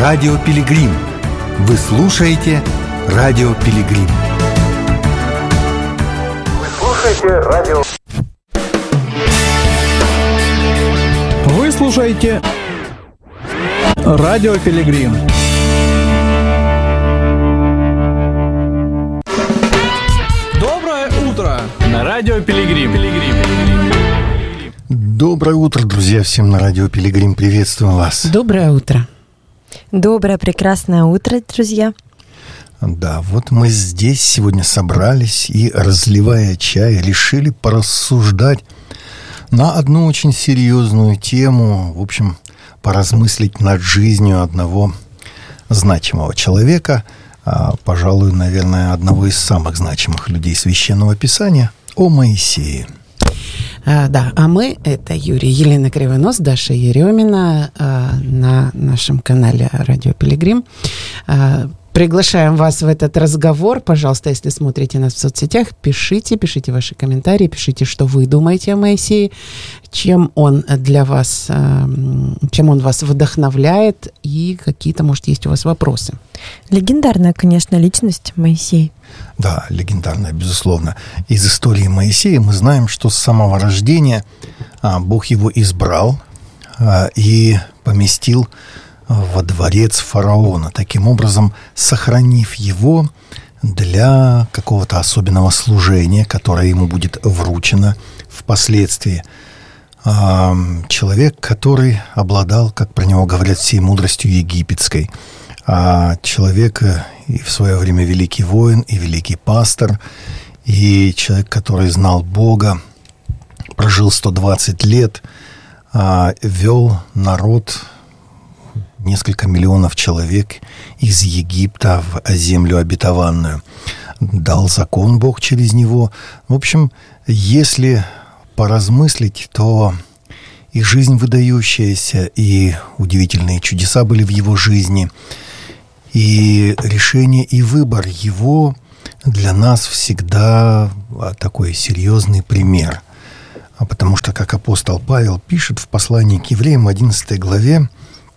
Радио Пилигрим. Вы слушаете Радио Пилигрим. Вы слушаете радио. Вы слушаете Радио Пилигрим. Доброе утро на Радио Пилигрим. Доброе утро, друзья, всем на Радио Пилигрим. Приветствуем вас. Доброе утро. Доброе, прекрасное утро, друзья. Да, вот мы здесь сегодня собрались и, разливая чай, решили порассуждать на одну очень серьезную тему, в общем, поразмыслить над жизнью одного значимого человека, пожалуй, наверное, одного из самых значимых людей Священного Писания, о Моисее. Да, а мы, это Юрий, Елена Кривонос, Даша Еремина на нашем канале Радио Пилигрим. Приглашаем вас в этот разговор. Пожалуйста, если смотрите нас в соцсетях, пишите ваши комментарии, пишите, что вы думаете о Моисее, чем он вас вдохновляет и какие-то, может, есть у вас вопросы. Легендарная, конечно, личность Моисей. Да, легендарная, безусловно. Из истории Моисея мы знаем, что с самого рождения Бог его избрал и поместил во дворец фараона, таким образом сохранив его для какого-то особенного служения, которое ему будет вручено впоследствии. Человек, который обладал, как про него говорят, всей мудростью египетской. Человек и в свое время великий воин, и великий пастор, и человек, который знал Бога, прожил 120 лет, вел народ, несколько миллионов человек из Египта в землю обетованную. Дал закон Бог через него. В общем, если поразмыслить, то и жизнь выдающаяся, и удивительные чудеса были в его жизни, и решение и выбор его для нас всегда такой серьезный пример. Потому что, как апостол Павел пишет в послании к евреям, 11 главе,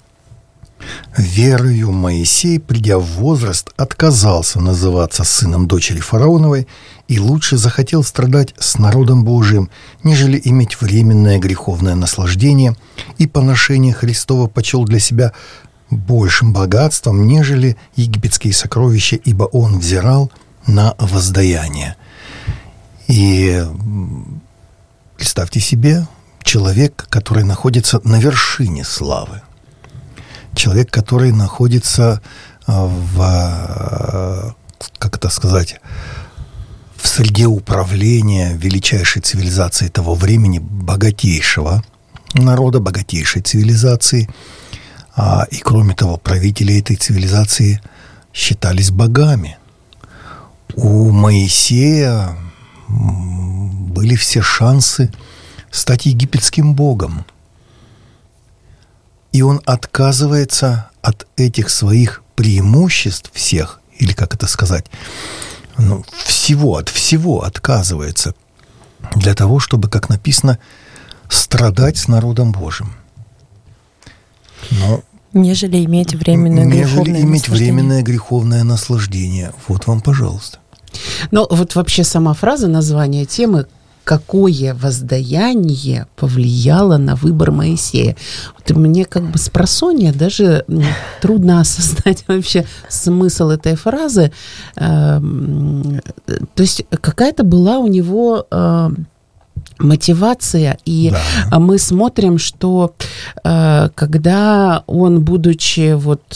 «Верою Моисей, придя в возраст, отказался называться сыном дочери фараоновой и лучше захотел страдать с народом Божиим, нежели иметь временное греховное наслаждение, и поношение Христова почел для себя большим богатством, нежели египетские сокровища, ибо он взирал на воздаяние». И представьте себе, человек, который находится на вершине славы, человек, который находится в среде управления величайшей цивилизации того времени, богатейшего народа, богатейшей цивилизации. И, кроме того, правители этой цивилизации считались богами. У Моисея были все шансы стать египетским богом. И он отказывается от этих своих преимуществ всех, или как это сказать, от всего отказывается для того, чтобы, как написано, страдать с народом Божьим. Нежели иметь временное греховное наслаждение. Вот вам, пожалуйста. Вот вообще сама фраза, название темы, какое воздаяние повлияло на выбор Моисея. Мне спросонья даже трудно осознать вообще смысл этой фразы. То есть какая-то была у него мотивация, и мы смотрим, что когда он, будучи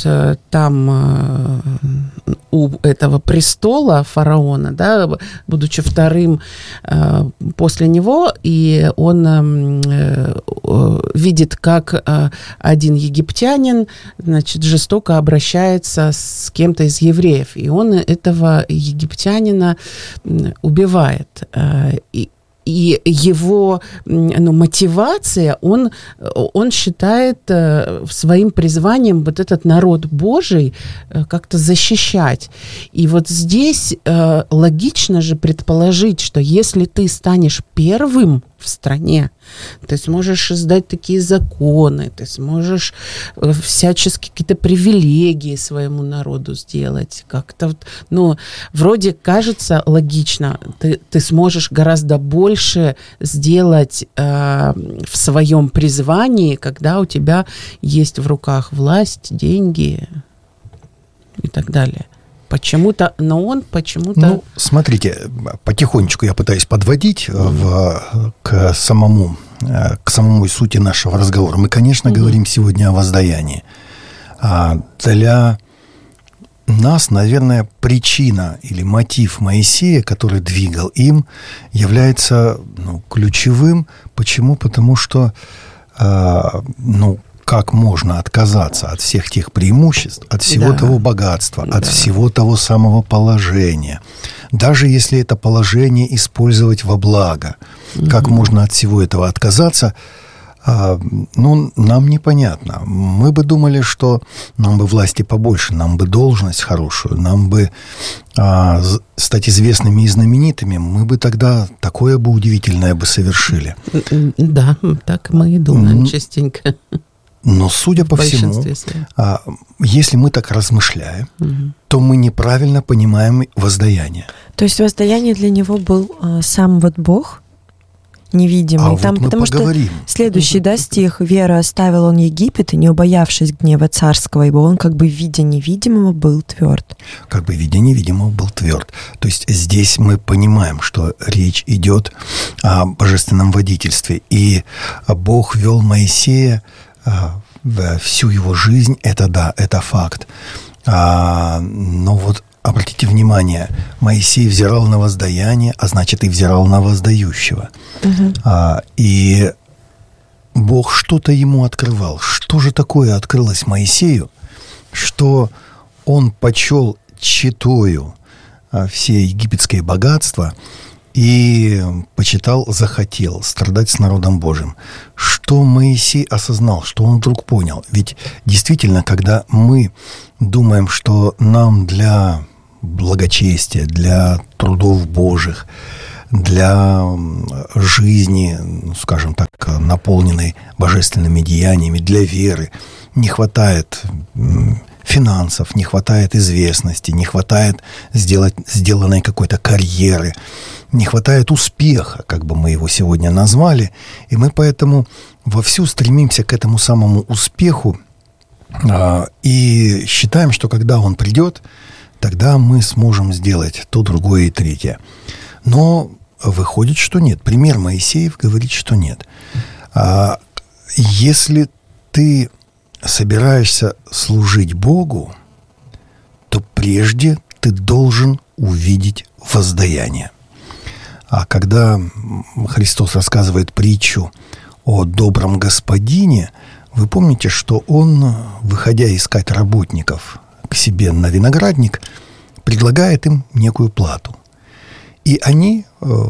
там у этого престола фараона, будучи вторым после него, и он видит, как один египтянин, жестоко обращается с кем-то из евреев, и он этого египтянина убивает. И его мотивация, он считает своим призванием этот народ Божий как-то защищать. И здесь логично же предположить, что если ты станешь первым в стране, ты сможешь издать такие законы, ты сможешь всячески какие-то привилегии своему народу сделать. Как-то, ну, вроде кажется логично, ты сможешь гораздо больше сделать в своем призвании, когда у тебя есть в руках власть, деньги и так далее. Почему-то, но он почему-то... Ну, смотрите, потихонечку я пытаюсь подводить к самой сути нашего разговора. Мы, конечно, говорим сегодня о воздаянии. Для нас, наверное, причина или мотив Моисея, который двигал им, является ключевым. Почему? Потому что, как можно отказаться от всех тех преимуществ, от всего того богатства, от всего того самого положения, даже если это положение использовать во благо. Как можно от всего этого отказаться? Нам непонятно. Мы бы думали, что нам бы власти побольше, нам бы должность хорошую, нам бы стать известными и знаменитыми. Мы бы тогда такое бы удивительное бы совершили. Да, так мы и думаем частенько. Но, судя по всему, если мы так размышляем, то мы неправильно понимаем воздаяние. То есть воздаяние для него был сам вот Бог невидимый. Там, вот мы потому поговорим. Что следующий стих: «Вера оставил он Египет, и не убоявшись гнева царского, ибо он как бы видя невидимого был тверд». Как бы видя невидимого был тверд. То есть здесь мы понимаем, что речь идет о божественном водительстве. И Бог вел Моисея всю его жизнь, это факт. Но вот обратите внимание, Моисей взирал на воздаяние, а значит и взирал на воздающего. И Бог что-то ему открывал. Что же такое открылось Моисею, что он почел четою все египетские богатства и захотел страдать с народом Божьим. Что Моисей осознал, что он вдруг понял? Ведь действительно, когда мы думаем, что нам для благочестия, для трудов Божьих, для жизни, скажем так, наполненной божественными деяниями, для веры не хватает финансов, не хватает известности, не хватает сделанной какой-то карьеры, не хватает успеха, как бы мы его сегодня назвали, и мы поэтому вовсю стремимся к этому самому успеху и считаем, что когда он придет, тогда мы сможем сделать то, другое и третье. Но выходит, что нет. Пример Моисеев говорит, что нет. Если ты собираешься служить Богу, то прежде ты должен увидеть воздаяние. А когда Христос рассказывает притчу о добром господине, вы помните, что он, выходя искать работников к себе на виноградник, предлагает им некую плату. И они,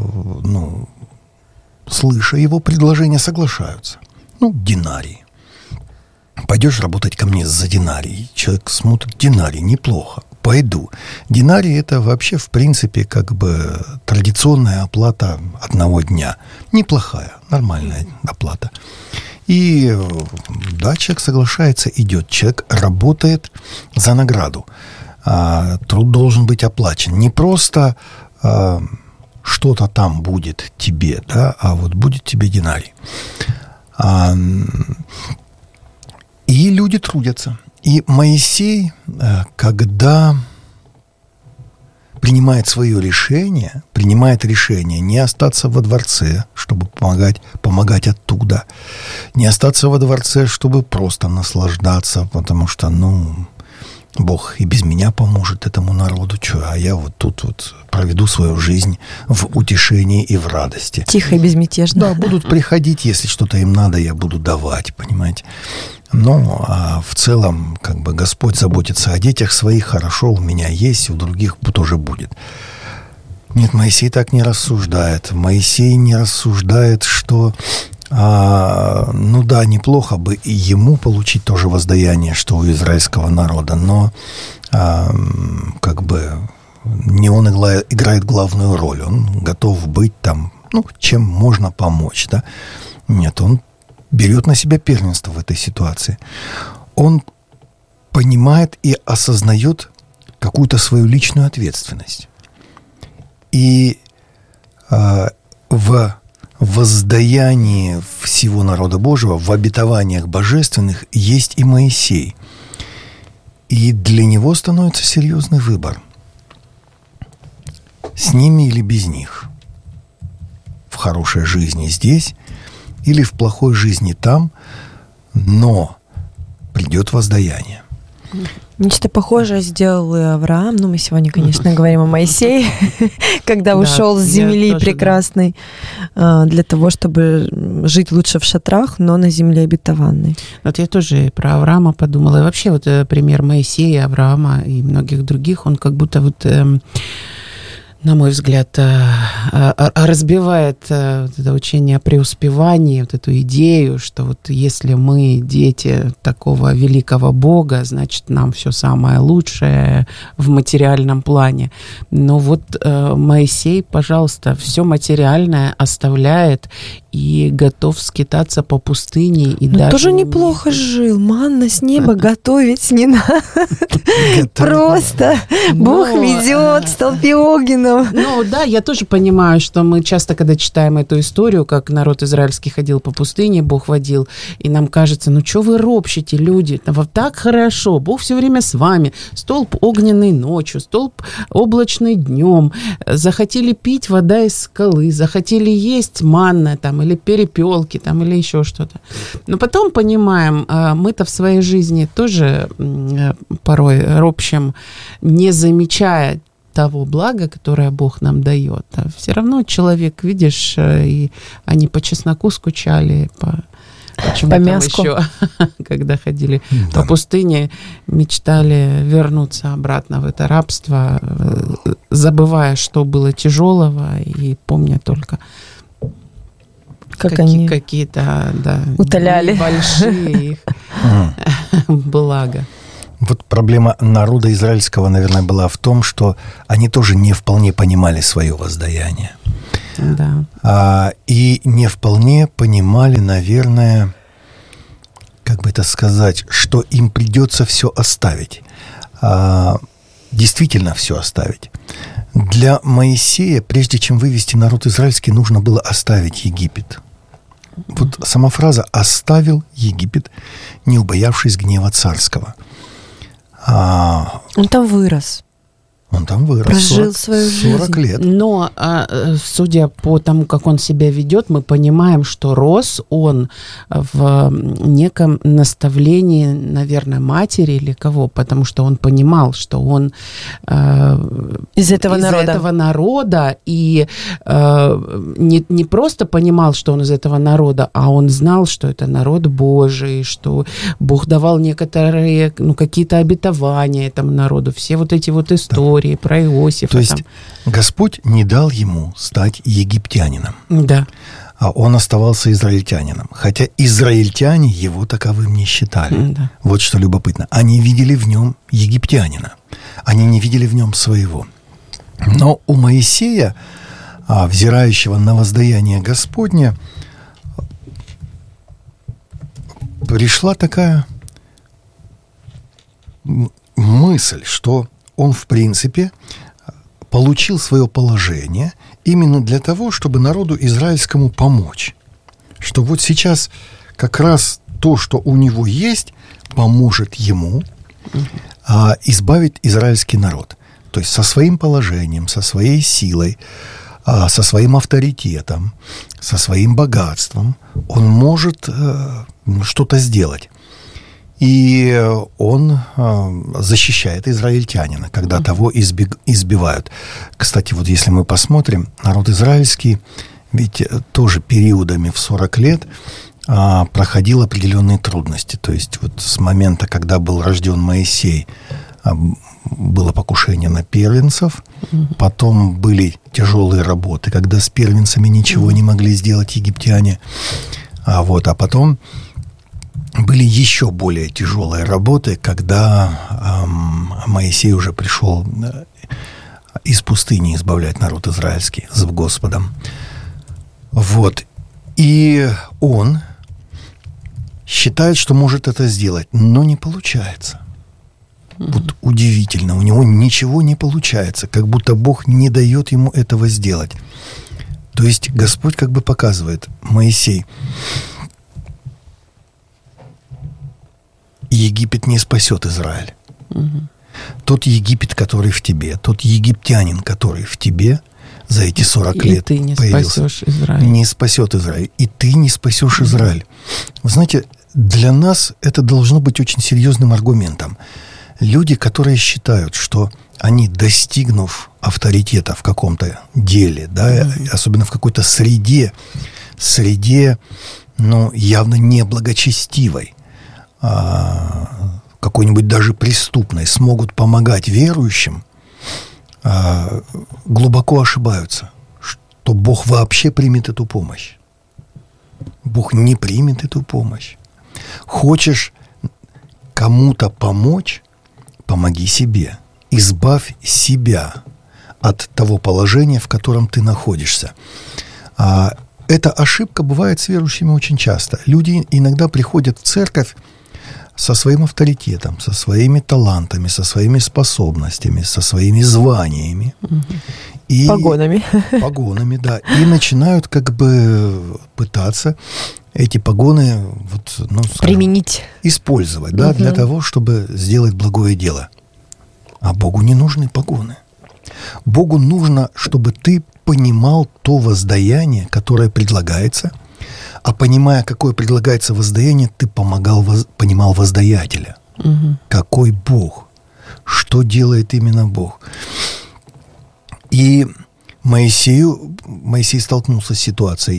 слыша его предложение, соглашаются. Динарий. Пойдешь работать ко мне за динарий. Человек смотрит: динарий, неплохо, пойду. Динарий — это вообще, в принципе, как бы традиционная оплата одного дня. Неплохая, нормальная оплата. И да, человек соглашается, идет. Человек работает за награду. Труд должен быть оплачен. Не просто что-то там будет тебе, да, а вот будет тебе динарий. И люди трудятся. И Моисей, когда принимает решение не остаться во дворце, чтобы помогать оттуда, не остаться во дворце, чтобы просто наслаждаться, потому что, Бог и без меня поможет этому народу, а я вот тут вот проведу свою жизнь в утешении и в радости. Тихо и безмятежно. Да, будут приходить, если что-то им надо, я буду давать, понимаете. А в целом, как бы, Господь заботится о детях своих, хорошо, у меня есть, у других тоже будет. Нет, Моисей так не рассуждает. Моисей не рассуждает, что неплохо бы и ему получить тоже воздаяние, что у израильского народа, но как бы не он играет главную роль. Он готов быть там, чем можно помочь, да. Нет, он берет на себя первенство в этой ситуации. Он понимает и осознает какую-то свою личную ответственность. И в воздаянии всего народа Божьего, в обетованиях божественных есть и Моисей. И для него становится серьезный выбор. С ними или без них. В хорошей жизни здесь или в плохой жизни там, но придет воздаяние. Нечто похожее сделал и Авраам. Мы сегодня, конечно, говорим о Моисее, когда ушел с земли прекрасной для того, чтобы жить лучше в шатрах, но на земле обетованной. Вот я тоже про Авраама подумала. И вообще вот пример Моисея, Авраама и многих других, он как будто вот... на мой взгляд, разбивает вот это учение о преуспевании, вот эту идею, что вот если мы дети такого великого Бога, значит, нам все самое лучшее в материальном плане. Но вот Моисей, пожалуйста, все материальное оставляет и готов скитаться по пустыне. И даже тоже неплохо жил. Манна с неба готовить не надо. Просто Бог ведет в столпе огненном. Ну да, я тоже понимаю, что мы часто, когда читаем эту историю, как народ израильский ходил по пустыне, Бог водил, и нам кажется, ну что вы ропщите, люди, так хорошо, Бог все время с вами, столб огненный ночью, столб облачный днем, захотели пить вода из скалы, захотели есть манна там, или перепелки там, или еще что-то. Но потом понимаем, мы-то в своей жизни тоже порой ропщем, не замечая того блага, которое Бог нам дает. А все равно человек, видишь, и они по чесноку скучали, по мяску. Еще, когда ходили по пустыне, мечтали вернуться обратно в это рабство, забывая, что было тяжелого, и помня только как они какие-то утоляли большие их блага. Вот проблема народа израильского, наверное, была в том, что они тоже не вполне понимали свое воздаяние. Да. И не вполне понимали, наверное, как бы это сказать, что им придется все оставить. Действительно все оставить. Для Моисея, прежде чем вывести народ израильский, нужно было оставить Египет. Вот сама фраза «оставил Египет, не убоявшись гнева царского». Он там вырос. Он там вырос. Прожил свою жизнь. 40 лет. Но, судя по тому, как он себя ведет, мы понимаем, что рос он в неком наставлении, наверное, матери или кого, потому что он понимал, что он из этого народа, и не просто понимал, что он из этого народа, а он знал, что это народ Божий, что Бог давал некоторые, какие-то обетования этому народу, все вот эти вот истории. Про Иосифа. То есть Господь не дал ему стать египтянином. Да. А он оставался израильтянином. Хотя израильтяне его таковым не считали. Да. Вот что любопытно. Они видели в нем египтянина. Они не видели в нем своего. Но у Моисея, взирающего на воздаяние Господне, пришла такая мысль, что он, в принципе, получил свое положение именно для того, чтобы народу израильскому помочь. Что вот сейчас как раз то, что у него есть, поможет ему избавить израильский народ. То есть со своим положением, со своей силой, со своим авторитетом, со своим богатством он может что-то сделать. И он защищает израильтянина, когда того избивают. Кстати, вот если мы посмотрим, народ израильский ведь тоже периодами в 40 лет проходил определенные трудности. То есть вот с момента, когда был рожден Моисей, было покушение на первенцев, потом были тяжелые работы, когда с первенцами ничего не могли сделать египтяне, а потом были еще более тяжелые работы, когда Моисей уже пришел из пустыни избавлять народ израильский с Господом. Вот. И он считает, что может это сделать, но не получается. Вот удивительно, у него ничего не получается, как будто Бог не дает ему этого сделать. То есть Господь как бы показывает: Моисей, Египет не спасет Израиль. Тот Египет, который в тебе, тот египтянин, который в тебе за эти 40 лет ты не появился, спасешь Израиль. не спасет Израиль. И ты не спасешь Израиль. Вы знаете, для нас это должно быть очень серьезным аргументом. Люди, которые считают, что они, достигнув авторитета в каком-то деле, да, особенно в какой-то среде, ну, явно неблагочестивой, какой-нибудь даже преступной, смогут помогать верующим, глубоко ошибаются, что Бог вообще примет эту помощь. Бог не примет эту помощь. Хочешь кому-то помочь, помоги себе. Избавь себя от того положения, в котором ты находишься. Эта ошибка бывает с верующими очень часто. Люди иногда приходят в церковь со своим авторитетом, со своими талантами, со своими способностями, со своими званиями. И погонами, да. И начинают как бы пытаться эти погоны вот, ну, скажем, применить, использовать, да, для того, чтобы сделать благое дело. А Богу не нужны погоны. Богу нужно, чтобы ты понимал то воздаяние, которое предлагается, а понимая, какое предлагается воздаяние, ты понимал воздаятеля. Какой Бог? Что делает именно Бог? И Моисей столкнулся с ситуацией.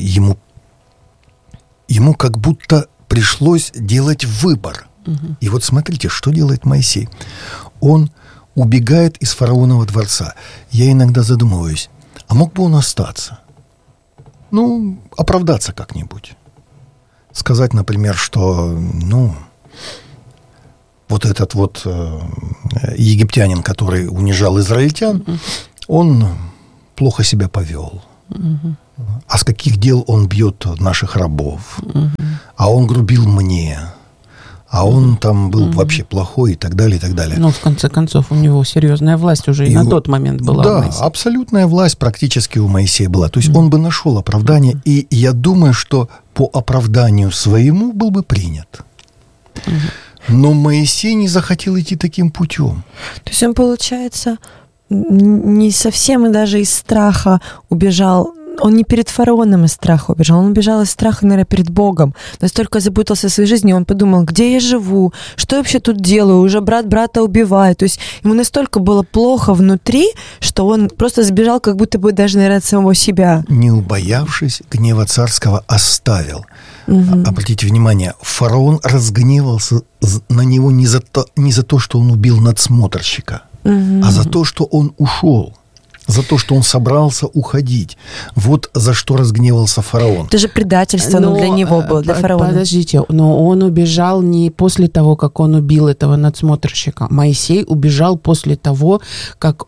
Ему как будто пришлось делать выбор. И вот смотрите, что делает Моисей. Он убегает из фараонова дворца. Я иногда задумываюсь, а мог бы он остаться? Ну, оправдаться как-нибудь. Сказать, например, что, ну, вот этот вот египтянин, который унижал израильтян, он плохо себя повел. А с каких дел он бьет наших рабов? А он грубил мне. А он там был вообще плохой и так далее, и так далее. Но в конце концов у него серьезная власть уже и на тот момент была. Да, абсолютная власть практически у Моисея была. То есть он бы нашел оправдание, и я думаю, что по оправданию своему был бы принят. Но Моисей не захотел идти таким путем. То есть он, получается, не совсем и даже из страха убежал. Он не перед фараоном из страха убежал, он убежал из страха, наверное, перед Богом. Настолько заботился о своей жизни, он подумал, где я живу, что я вообще тут делаю, уже брат брата убивает. То есть ему настолько было плохо внутри, что он просто сбежал, как будто бы даже, наверное, от самого себя. Не убоявшись, гнева царского оставил. Обратите внимание, фараон разгневался на него не за то, что он убил надсмотрщика, а за то, что он ушел. За то, что он собрался уходить. Вот за что разгневался фараон. Это же предательство для него было, для фараона. Подождите, но он убежал не после того, как он убил этого надсмотрщика. Моисей убежал после того, как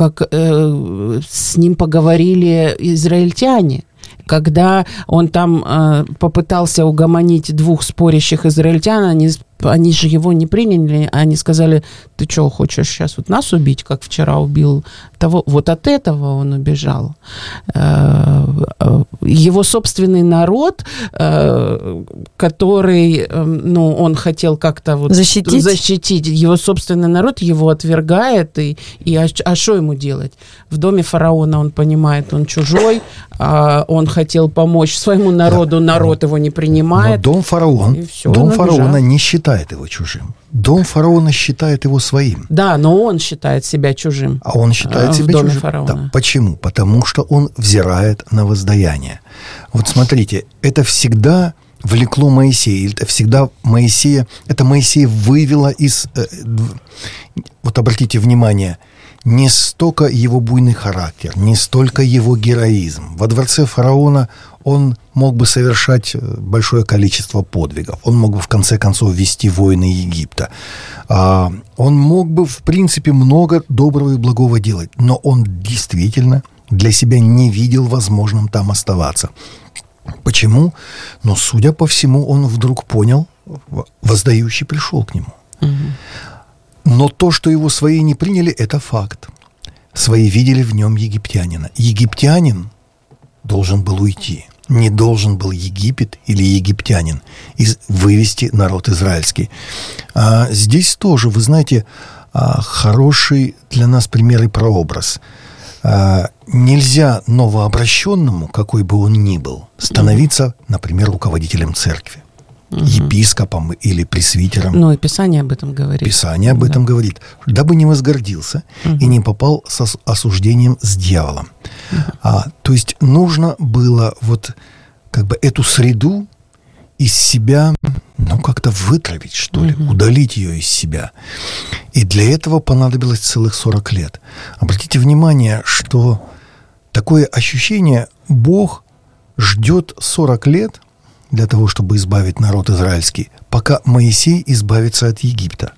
с ним поговорили израильтяне. Когда он там попытался угомонить двух спорящих израильтян, они же его не приняли, они сказали, ты что, хочешь сейчас вот нас убить, как вчера убил того? Вот от этого он убежал. Его собственный народ, который, ну, он хотел как-то вот защитить, его собственный народ его отвергает, и что ему делать? В доме фараона он понимает, он чужой, он хотел помочь своему народу, народ его не принимает. Но дом фараона не считает его чужим. Дом фараона считает его своим. Да, но он считает себя чужим. А он считает себя доме чужим. Фараона. Да. Почему? Потому что он взирает на воздаяние. Вот смотрите, это всегда влекло Моисея, это Моисея вывело из... Вот обратите внимание, не столько его буйный характер, не столько его героизм. Во дворце фараона он мог бы совершать большое количество подвигов. Он мог бы, в конце концов, вести войны Египта. Он мог бы, в принципе, много доброго и благого делать. Но он действительно для себя не видел возможным там оставаться. Почему? Но, судя по всему, он вдруг понял, воздающий пришел к нему. Но то, что его свои не приняли, это факт. Свои видели в нем египтянина. Египтянин должен был уйти. Не должен был Египет или египтянин вывести народ израильский. Здесь тоже, вы знаете, хороший для нас пример и прообраз. Нельзя новообращенному, какой бы он ни был, становиться, например, руководителем церкви, епископом или пресвитером. Ну, и Писание об этом говорит. Писание об этом говорит. Дабы не возгордился и не попал с осуждением с дьяволом. То есть нужно было вот как бы эту среду из себя, ну, как-то вытравить, что ли, удалить ее из себя. И для этого понадобилось целых 40 лет. Обратите внимание, что такое ощущение: Бог ждет 40 лет для того, чтобы избавить народ израильский, пока Моисей избавится от Египта.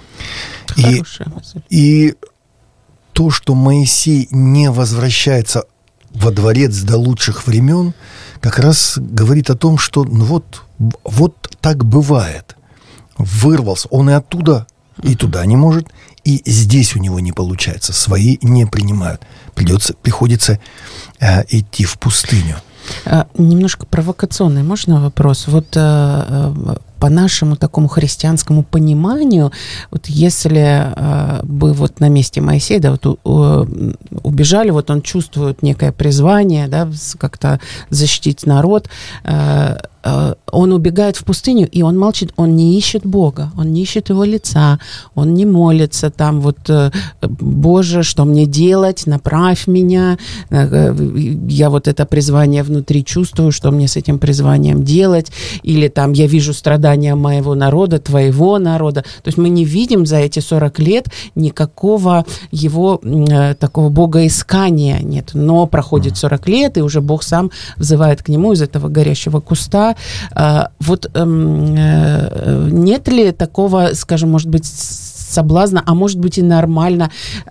И то, что Моисей не возвращается во дворец до лучших времен, как раз говорит о том, что ну вот так бывает. Вырвался. Он и оттуда, и туда не может, и здесь у него не получается. Свои не принимают. Приходится идти в пустыню. Немножко провокационный, можно вопрос? Вот по нашему такому христианскому пониманию, вот если бы вот на месте Моисея, да, вот убежали, вот он чувствует некое призвание, да, как-то защитить народ, он убегает в пустыню, и он молчит, он не ищет Бога, он не ищет его лица, он не молится там вот: Боже, что мне делать, направь меня, я вот это призвание внутри чувствую, что мне с этим призванием делать, или там я вижу страдания моего народа, твоего народа. То есть мы не видим за эти 40 лет никакого его такого богоискания нет, но проходит 40 лет, и уже Бог сам взывает к нему из этого горящего куста. Вот нет ли такого, скажем, может быть, соблазна, а может быть и нормально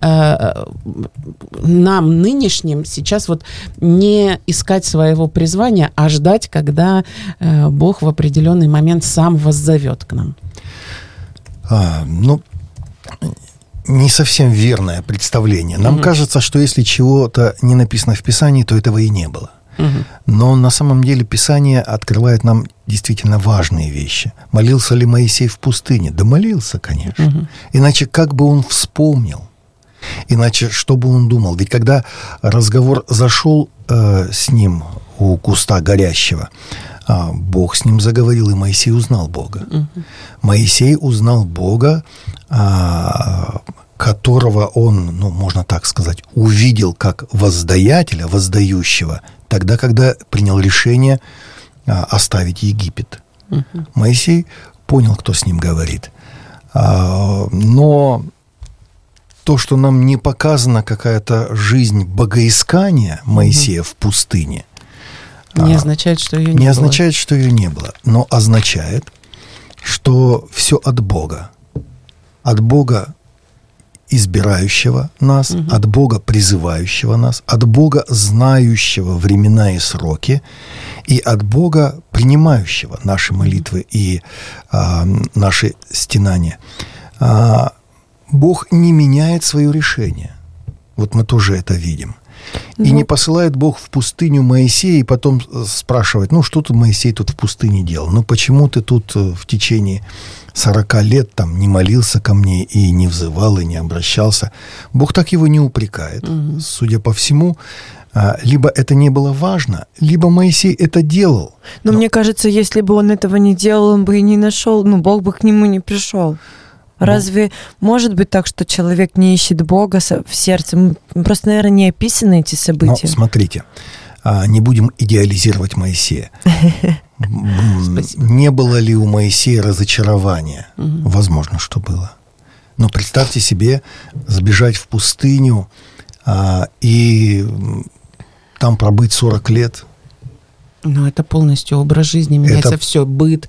нам, нынешним, сейчас вот не искать своего призвания, а ждать, когда Бог в определенный момент сам воззовет к нам? Не совсем верное представление. Нам кажется, что если чего-то не написано в Писании, то этого и не было. Но на самом деле Писание открывает нам действительно важные вещи. Молился ли Моисей в пустыне? Да молился, конечно. Иначе как бы он вспомнил? Иначе что бы он думал? Ведь когда разговор зашел с ним у куста горящего, Бог с ним заговорил, и Моисей узнал Бога. Моисей узнал Бога, которого он, ну, можно так сказать, увидел как воздаятеля, воздающего, тогда, когда принял решение оставить Египет. Моисей понял, кто с ним говорит. Но то, что нам не показана какая-то жизнь богоискания Моисея в пустыне, не означает, что ее не было. Не означает, что ее не было, но означает, что все от Бога. От Бога, избирающего нас, от Бога, призывающего нас, от Бога, знающего времена и сроки, и от Бога, принимающего наши молитвы и наши стенания. Бог не меняет свое решение. Вот мы тоже это видим. И не посылает Бог в пустыню Моисея и потом спрашивает: ну, что тут Моисей тут в пустыне делал? Ну, почему ты тут в течение 40 лет там не молился ко мне и не взывал, и не обращался? Бог так его не упрекает. Судя по всему, либо это не было важно, либо Моисей это делал. Но мне кажется, если бы он этого не делал, он бы и не нашел, ну, Бог бы к нему не пришел. Разве может быть так, что человек не ищет Бога в сердце? Просто, наверное, не описаны эти события. Но смотрите, не будем идеализировать Моисея. Не было ли у Моисея разочарования? Возможно, что было. Но представьте себе забежать в пустыню и там пробыть 40 лет. Ну, это полностью образ жизни, меняется все, быт,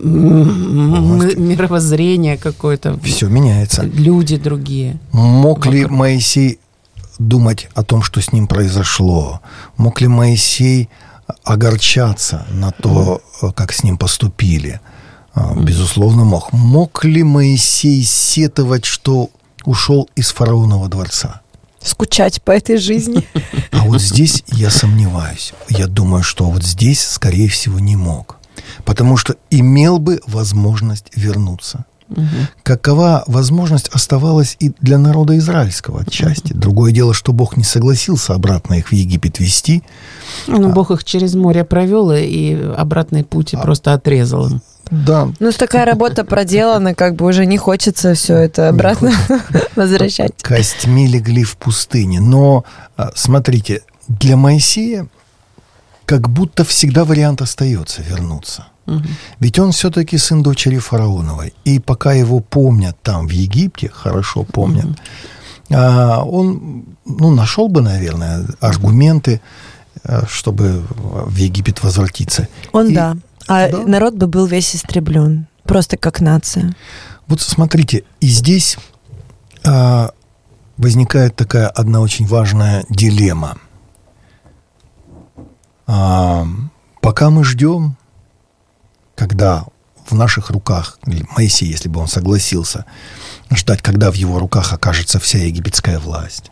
мировоззрение какое-то. Все меняется. Люди другие. Мог ли Моисей думать о том, что с ним произошло? Мог ли Моисей огорчаться на то, как с ним поступили, безусловно, мог. Мог ли Моисей сетовать, что ушел из фараонова дворца? Скучать по этой жизни. А вот здесь я сомневаюсь. Я думаю, что вот здесь, скорее всего, не мог. Потому что имел бы возможность вернуться. Какова возможность оставалась и для народа израильского отчасти. Другое дело, что Бог не согласился обратно их в Египет вести. Ну, Бог их через море провел, и обратный путь просто отрезал им. Да. Ну, такая работа проделана, как бы уже не хочется все это обратно возвращать. Костьми легли в пустыне. Но, смотрите, для Моисея как будто всегда вариант остается вернуться. Ведь он все-таки сын дочери фараоновой. И пока его помнят там, в Египте, хорошо помнят, он нашел бы, наверное, аргументы, чтобы в Египет возвратиться. Да. А да? Народ бы был весь истреблен. Просто как нация. Вот смотрите, и здесь возникает такая одна очень важная дилемма. Пока мы ждем, когда в наших руках, Моисей, если бы он согласился, ждать, когда в его руках окажется вся египетская власть.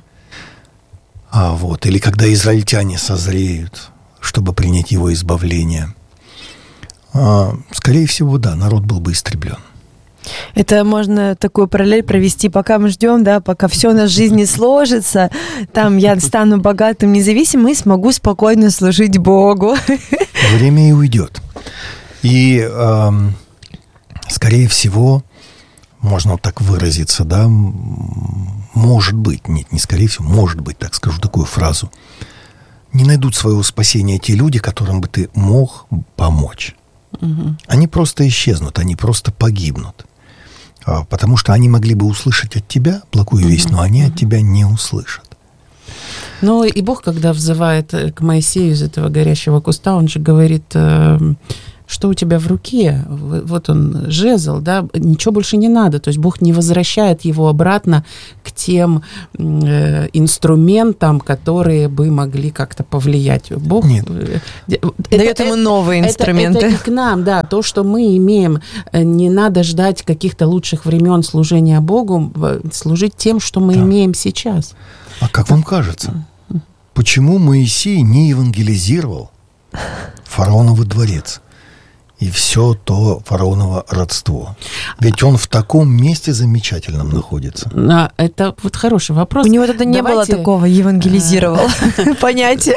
Или когда израильтяне созреют, чтобы принять его избавление. Скорее всего, да, народ был бы истреблен. Это можно такую параллель провести, пока мы ждем, да, пока все в нашей жизни сложится, там я стану богатым, независимым и смогу спокойно служить Богу. Время и уйдет. И, скорее всего, можно вот так выразиться, да, может быть, нет, не скорее всего, может быть, так скажу такую фразу, не найдут своего спасения те люди, которым бы ты мог помочь. Они просто исчезнут, они просто погибнут. Потому что они могли бы услышать от тебя благую весть, но они от тебя не услышат. Ну и Бог, когда взывает к Моисею из этого горящего куста, он же говорит, что у тебя в руке, вот он, жезл, да, ничего больше не надо. То есть Бог не возвращает его обратно к тем инструментам, которые бы могли как-то повлиять. Бог дает ему новые инструменты. Это и к нам, да, то, что мы имеем. Не надо ждать каких-то лучших времен служения Богу, служить тем, что мы имеем сейчас. А как вам кажется, почему Моисей не евангелизировал фараоновый дворец и все то фараоново родство? Ведь он в таком месте замечательном находится. Это вот хороший вопрос. У него тогда не было такого «евангелизировал» понятия.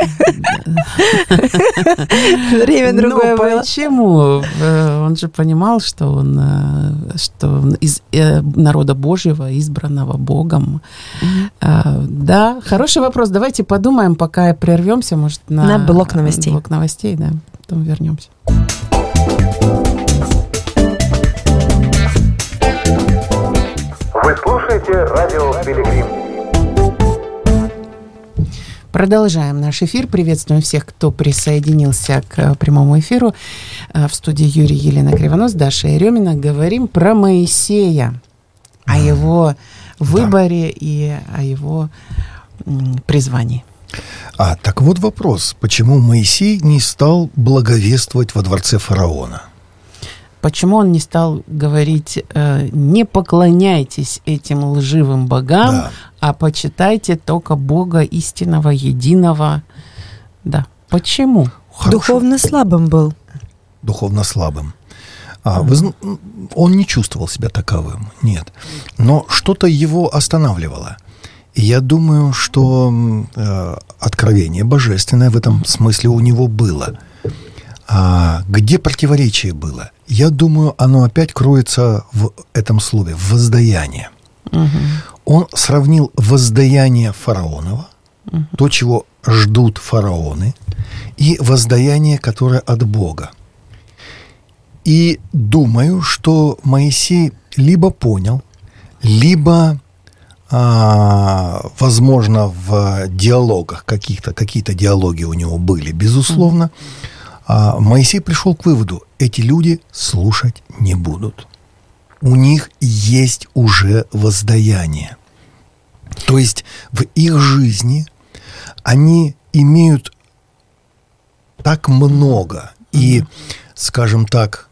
Время другое было. Почему? Он же понимал, что он из народа Божьего, избранного Богом. Да, хороший вопрос. Давайте подумаем, пока прервемся, может, на блок новостей. Блок новостей, да. Потом вернемся. Вы слушаете радио Пилигрим. Продолжаем наш эфир. Приветствуем всех, кто присоединился к прямому эфиру. В студии Юрий, Елена Кривонос, Даша Еремина. Говорим про Моисея, о его выборе и о его призвании. Так вот вопрос. Почему Моисей не стал благовествовать во дворце фараона? Почему он не стал говорить, не поклоняйтесь этим лживым богам, а почитайте только Бога истинного, единого? Да. Почему? Духовно слабым был. Духовно слабым. Он не чувствовал себя таковым, нет. Но что-то его останавливало. И я думаю, что откровение божественное в этом смысле у него было. Где противоречие было? Я думаю, оно опять кроется в этом слове «воздаяние». Он сравнил воздаяние фараонова, то, чего ждут фараоны, и воздаяние, которое от Бога. И думаю, что Моисей либо понял, либо, возможно, в диалогах, какие-то диалоги у него были, безусловно, Моисей пришел к выводу: эти люди слушать не будут. У них есть уже воздаяние. То есть в их жизни они имеют так много и, скажем так,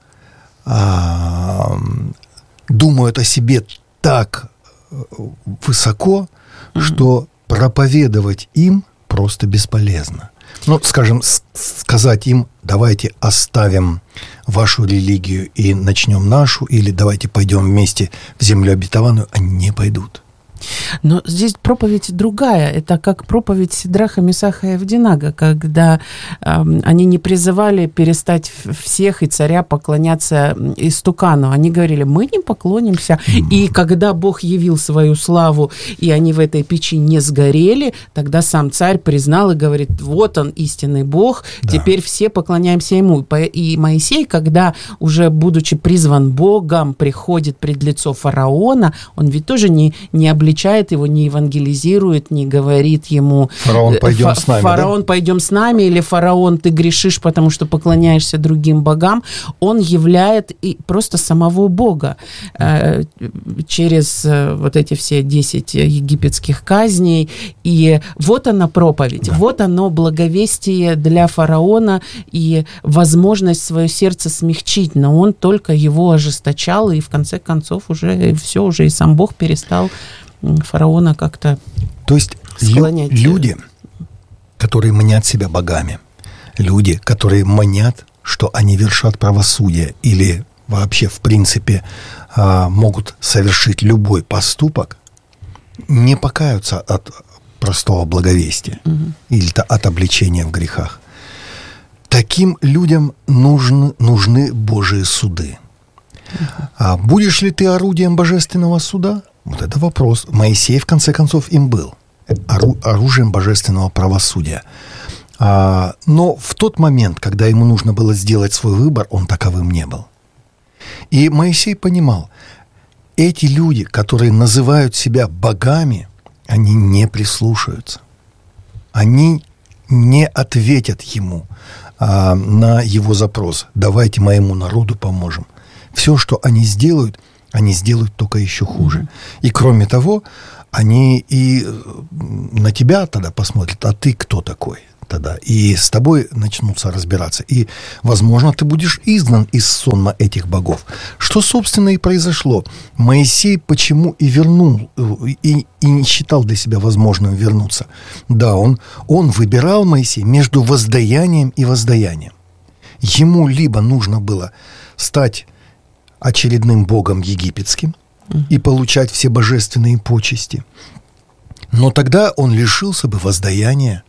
думают о себе так высоко, что проповедовать им просто бесполезно. Ну, скажем, сказать им: давайте оставим вашу религию и начнем нашу, или давайте пойдем вместе в землю обетованную, они не пойдут. Но здесь проповедь другая. Это как проповедь Сидраха, Месаха и Авдинага, когда они не призывали перестать всех и царя поклоняться истукану. Они говорили: мы не поклонимся. И когда Бог явил свою славу, и они в этой печи не сгорели, тогда сам царь признал и говорит: вот он, истинный Бог, теперь все поклоняемся ему. И Моисей, когда уже, будучи призван Богом, приходит пред лицо фараона, он ведь тоже не обличает его, не евангелизирует, не говорит ему: фараон, пойдем с нами, фараон, пойдем с нами, или фараон, ты грешишь, потому что поклоняешься другим богам. Он являет и просто самого Бога через вот эти все 10 египетских казней. И вот она проповедь, вот оно благовестие для фараона и возможность свое сердце смягчить, но он только его ожесточал, и в конце концов уже все, уже и сам Бог перестал фараона как-то склонять. Люди, которые мнят себя богами, люди, которые мнят, что они вершат правосудие или вообще, в принципе, могут совершить любой поступок, не покаются от простого благовестия или от обличения в грехах. Таким людям нужны Божьи суды. А будешь ли ты орудием божественного суда? Вот это вопрос. Моисей, в конце концов, им был оружием божественного правосудия. Но в тот момент, когда ему нужно было сделать свой выбор, он таковым не был. И Моисей понимал, эти люди, которые называют себя богами, они не прислушаются. Они не ответят ему на его запрос: давайте моему народу поможем. Все, что они сделают только еще хуже. И кроме того, они и на тебя тогда посмотрят: а ты кто такой тогда? И с тобой начнутся разбираться. И, возможно, ты будешь изгнан из сонма этих богов. Что, собственно, и произошло. Моисей почему и вернул, и не считал для себя возможным вернуться. Да, он выбирал, Моисей, между воздаянием и воздаянием. Ему либо нужно было стать очередным богом египетским и получать все божественные почести. Но тогда он лишился бы воздаяния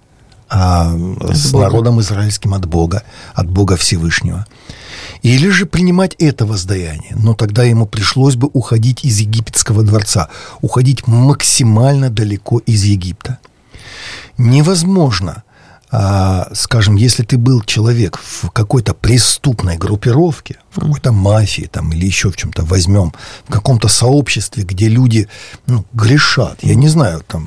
с народом израильским от Бога Всевышнего. Или же принимать это воздаяние, но тогда ему пришлось бы уходить из египетского дворца, уходить максимально далеко из Египта. Невозможно, скажем, если ты был человек в какой-то преступной группировке, в какой-то мафии там, или еще в чем-то, возьмем, в каком-то сообществе, где люди грешат, я не знаю, там,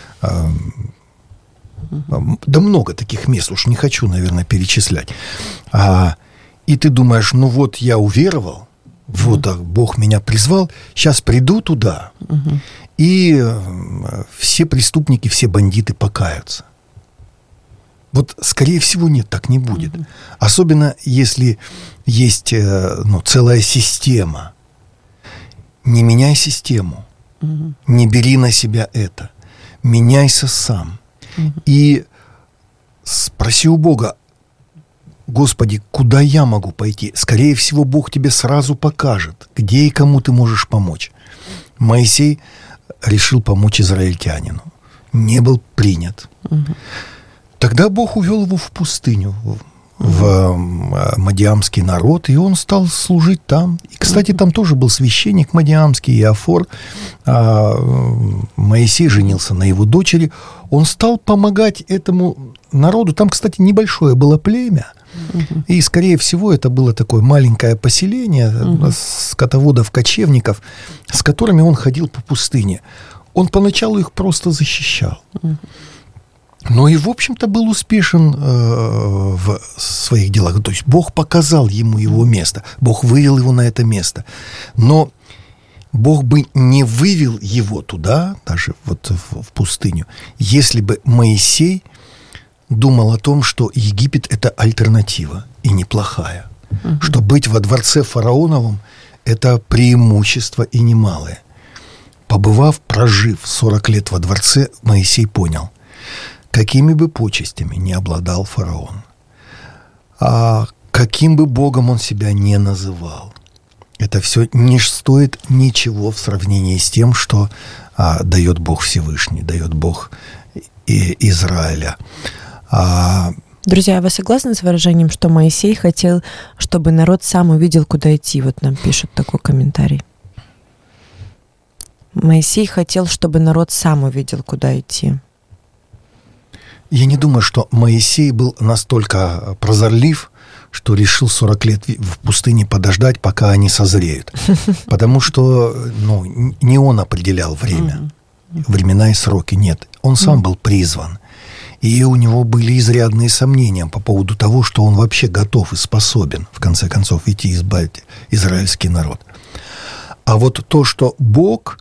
да много таких мест, уж не хочу, наверное, перечислять. И ты думаешь: ну вот я уверовал, вот Бог меня призвал, сейчас приду туда, и все преступники, все бандиты покаются. Вот, скорее всего, нет, так не будет. Особенно, если есть целая система. Не меняй систему. Не бери на себя это. Меняйся сам. И спроси у Бога: Господи, куда я могу пойти? Скорее всего, Бог тебе сразу покажет, где и кому ты можешь помочь. Моисей решил помочь израильтянину. Не был принят. Тогда Бог увел его в пустыню, в мадиамский народ, и он стал служить там. И, кстати, там тоже был священник мадиамский, Иофор. Моисей женился на его дочери. Он стал помогать этому народу. Там, кстати, небольшое было племя. И, скорее всего, это было такое маленькое поселение скотоводов, кочевников, с которыми он ходил по пустыне. Он поначалу их просто защищал. Но и, в общем-то, был успешен в своих делах. То есть Бог показал ему его место. Бог вывел его на это место. Но Бог бы не вывел его туда, даже вот в пустыню, если бы Моисей думал о том, что Египет – это альтернатива, и неплохая. Что быть во дворце фараоновом – это преимущество и немалое. Побывав, прожив 40 лет во дворце, Моисей понял, какими бы почестями не обладал фараон, а каким бы богом он себя не называл, это все не стоит ничего в сравнении с тем, что дает Бог Всевышний, дает Бог Израиля. Друзья, вы согласны с выражением, что Моисей хотел, чтобы народ сам увидел, куда идти? Вот нам пишут такой комментарий. Моисей хотел, чтобы народ сам увидел, куда идти. Я не думаю, что Моисей был настолько прозорлив, что решил 40 лет в пустыне подождать, пока они созреют. Потому что не он определял время, времена и сроки, нет. Он сам был призван. И у него были изрядные сомнения по поводу того, что он вообще готов и способен, в конце концов, идти избавить израильский народ. А вот то, что Бог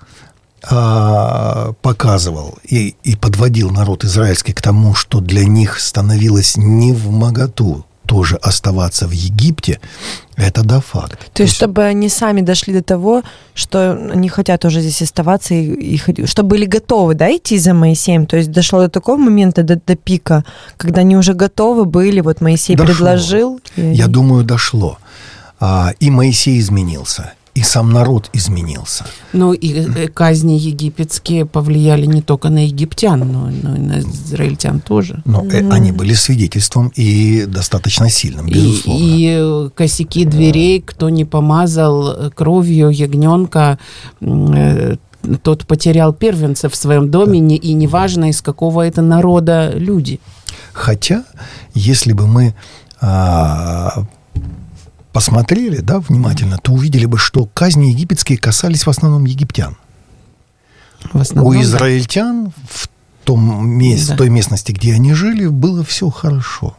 показывал и подводил народ израильский к тому, что для них становилось невмоготу тоже оставаться в Египте, это да, факт. То есть, чтобы они сами дошли до того, что они хотят уже здесь оставаться, и чтобы были готовы, да, идти за Моисеем. То есть, дошло до такого момента, до пика, когда они уже готовы были, вот Моисей предложил. Я думаю, дошло. И Моисей изменился. И сам народ изменился. Ну, и казни египетские повлияли не только на египтян, но и на израильтян тоже. Но они были свидетельством и достаточно сильным, безусловно. И косяки дверей, кто не помазал кровью ягненка, тот потерял первенца в своем доме, и неважно, из какого это народа люди. Хотя, если бы мы посмотрели, да, внимательно, то увидели бы, что казни египетские касались в основном египтян. У израильтян в той местности, где они жили, было все хорошо.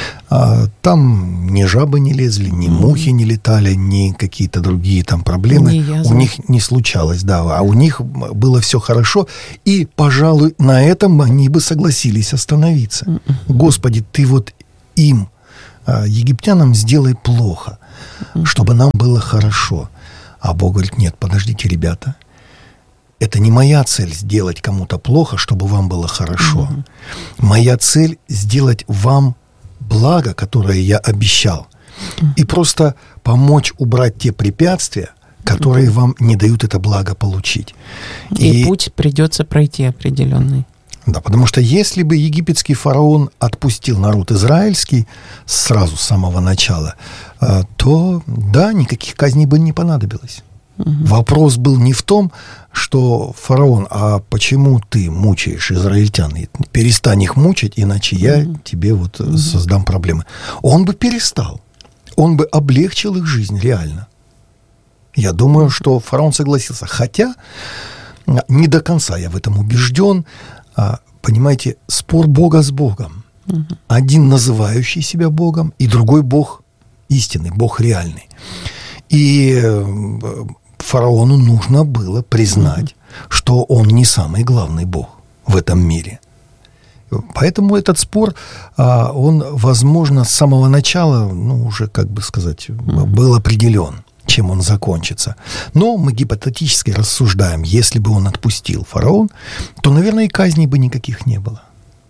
Там ни жабы не лезли, ни мухи не летали, ни какие-то другие там проблемы у них не случалось, да, а у них было все хорошо, и, пожалуй, на этом они бы согласились остановиться. Господи, ты вот им, египтянам, сделай плохо, чтобы нам было хорошо. А Бог говорит: нет, подождите, ребята, это не моя цель сделать кому-то плохо, чтобы вам было хорошо. Моя цель сделать вам благо, которое я обещал, и просто помочь убрать те препятствия, которые вам не дают это благо получить. И путь придется пройти определенный. Да, потому что если бы египетский фараон отпустил народ израильский сразу с самого начала, то, да, никаких казней бы не понадобилось. Вопрос был не в том, что фараон, а почему ты мучаешь израильтян? Перестань их мучить, иначе я тебе вот создам проблемы. Он бы перестал. Он бы облегчил их жизнь реально. Я думаю, что фараон согласился. Хотя не до конца я в этом убежден. Понимаете, спор Бога с Богом. Один называющий себя Богом, и другой Бог истинный, Бог реальный. И фараону нужно было признать, что он не самый главный Бог в этом мире. Поэтому этот спор, он, возможно, с самого начала, уже, как бы сказать, был определен, чем он закончится. Но мы гипотетически рассуждаем, если бы он отпустил фараон, то, наверное, и казней бы никаких не было.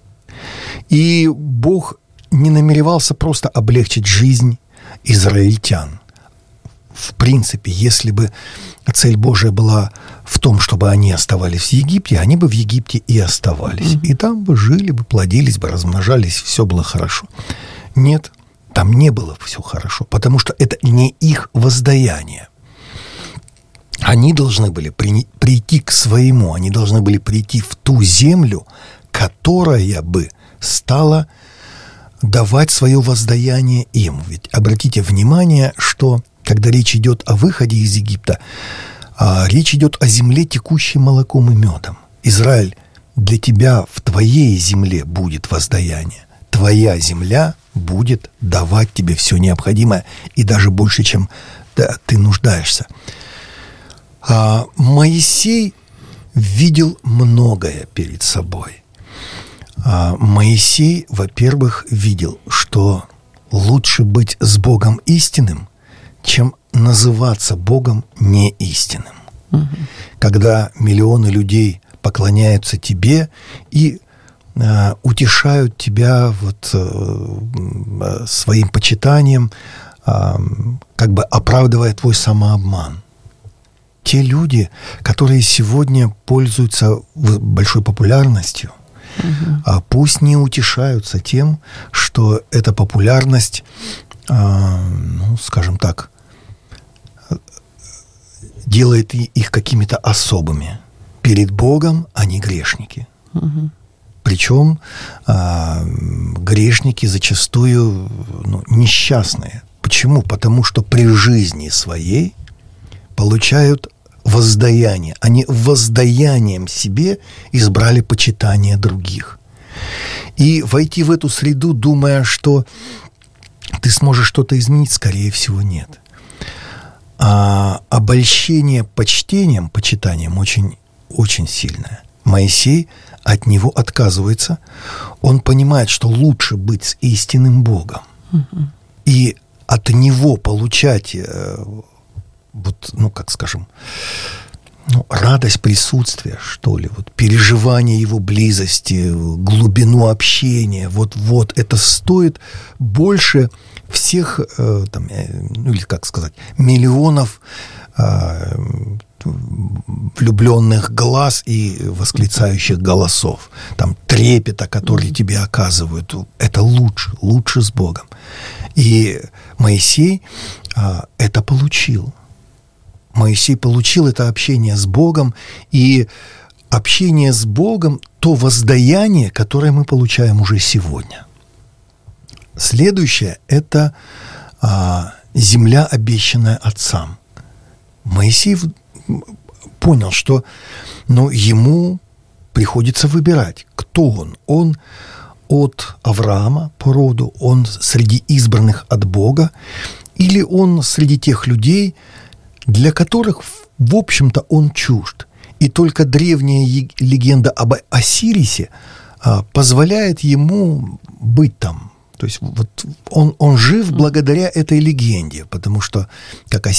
И Бог не намеревался просто облегчить жизнь израильтян. В принципе, если бы цель Божия была в том, чтобы они оставались в Египте, они бы в Египте и оставались. И там бы жили бы, плодились бы, размножались, все было хорошо. Нет, там не было все хорошо, потому что это не их воздаяние. Они должны были прийти к своему, они должны были прийти в ту землю, которая бы стала давать свое воздаяние им. Ведь обратите внимание, что когда речь идет о выходе из Египта, речь идет о земле, текущей молоком и медом. Израиль, для тебя в твоей земле будет воздаяние. Твоя земля будет давать тебе все необходимое, и даже больше, чем ты нуждаешься. Моисей видел многое перед собой. Моисей, во-первых, видел, что лучше быть с Богом истинным, чем называться Богом неистинным. Когда миллионы людей поклоняются тебе и утешают тебя своим почитанием, как бы оправдывая твой самообман. Те люди, которые сегодня пользуются большой популярностью, пусть не утешаются тем, что эта популярность, скажем так, делает их какими-то особыми. Перед Богом они грешники. Причем грешники зачастую несчастные. Почему? Потому что при жизни своей получают воздаяние. Они воздаянием себе избрали почитание других. И войти в эту среду, думая, что ты сможешь что-то изменить, скорее всего, нет. А обольщение почитанием очень, очень сильное. Моисей от него отказывается. Он понимает, что лучше быть с истинным Богом. И от него получать, радость присутствия, что ли, переживание его близости, глубину общения, это стоит больше всех, миллионов влюбленных глаз и восклицающих голосов, трепета, который тебе оказывают. Это лучше с Богом. И Моисей это получил. Моисей получил это общение с Богом, и общение с Богом – то воздаяние, которое мы получаем уже сегодня. Следующее – это земля, обещанная отцам. Моисей понял, что ему приходится выбирать, кто он. Он от Авраама по роду, он среди избранных от Бога, или он среди тех людей, для которых, в общем-то, он чужд. И только древняя легенда об Осирисе позволяет ему быть там. То есть он жив благодаря этой легенде, потому что как